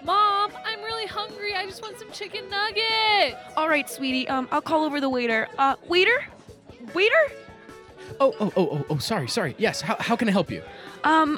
Mom, I'm really hungry. I just want some chicken nuggets. All right, sweetie. I'll call over the waiter. Waiter? Waiter? Oh, sorry. Yes, how can I help you?